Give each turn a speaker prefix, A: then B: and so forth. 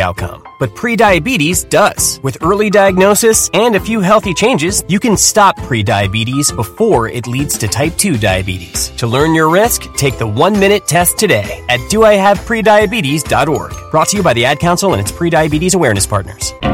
A: outcome, but prediabetes does. With early diagnosis and a few healthy changes, you can stop prediabetes before it leads to type 2 diabetes. To learn your risk, take the 1-minute test today at doihaveprediabetes.org. Brought to you by the Ad Council and its prediabetes awareness partners.